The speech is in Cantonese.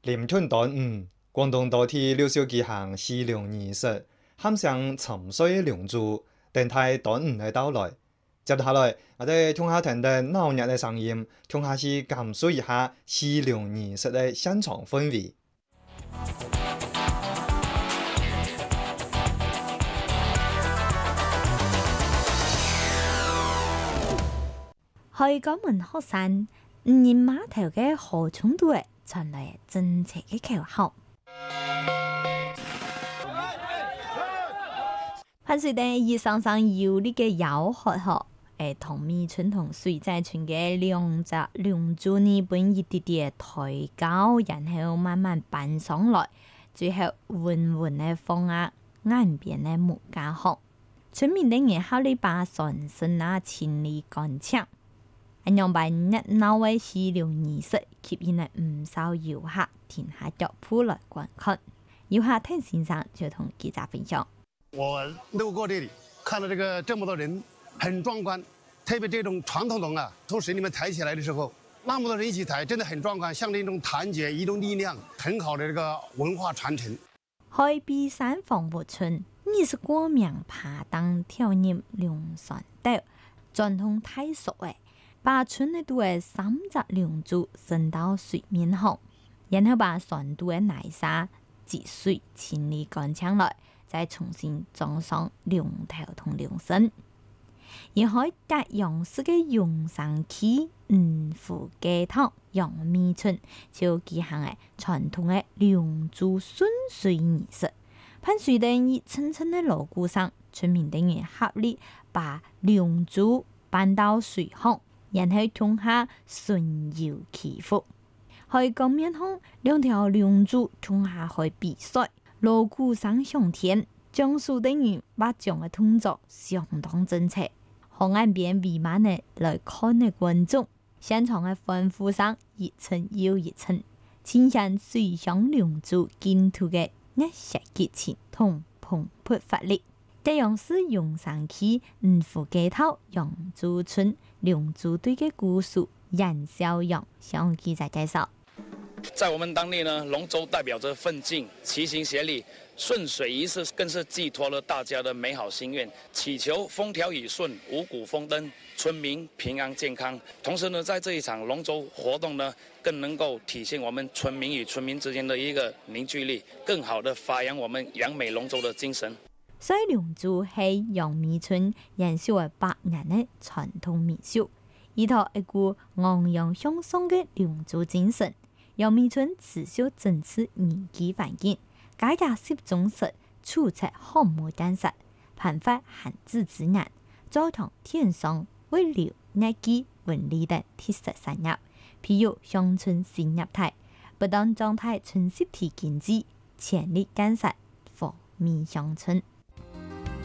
臨春端午，廣東多地陸續舉行祭龍儀式，喊上沉睡龍珠，等待端午嘅到來。接下來，我哋聽下聽聽鬧熱嘅聲音，聽下去感受一下祭龍儀式嘅現場氛圍。 去港門學生吳仁碼頭嘅河涌隊傳來真切嘅口號。潘水鎮以上有呢個遊學學，同米村同水仔村嘅兩隻龍珠呢本一啲啲抬高，然後慢慢搬上來，最後緩緩嘅放下岸邊嘅木架殼。村民哋然後呢把船身啊千里趕搶。安樣辦熱鬧嘅祭龍儀式，吸引了唔少遊客停下腳步來觀看。遊客聽先生就同記者分享： 我路過這裡，看到這麼多人，很壯觀。特別這種傳統龍啊，從水裡面抬起來的時候，那麼多人一起抬，真的很壯觀，象徵一種團結，一種力量，很好的這個文化傳承。 海邊山防護村20個名爬登跳入龍船島，傳統太熟誒。把村內度嘅3隻龍珠升到水面上，然後把船度嘅泥沙積水清理乾淨來，再重新裝上龍頭同龍身。而海隔陽式嘅陽山區福街頭陽明村就舉行嘅傳統嘅龍珠順水儀式。潘水鎮以層層嘅鑼鼓聲，村民等於合力把龍珠搬到水上。然後通下順遊祈福，喺江面上兩條龍珠通下去比賽，鑼鼓聲響天，將數等於把獎嘅動作相當真切。河岸邊圍滿嘅來看嘅觀眾，現場嘅歡呼聲一層又一層，呈現水上龍珠競圖嘅熱血激情同蓬勃發力。這樣是陽山區福街頭陽珠村龍珠隊嘅故事，顏小陽向記者介紹。 在我們當地呢，龍舟代表着奮進、齊心協力，順水儀式更是寄託了大家的美好心願，祈求風調雨順、五穀豐登、村民平安健康。同時呢，在這一場龍舟活動呢，更能夠體現我們村民與村民之間的一個凝聚力，更好的發揚我們揚美龍舟的精神。 水龍珠係陽明村延續了100年的傳統民俗，依託一股昂揚向上的龍珠精神。陽明村持續整治人機環境，改革習總室處罰項目監察，頒發限制字眼，加強天上物流、日記、文理等特色產業，譬如鄉村新業態，不當狀態村實體經濟，全力監察福美鄉村。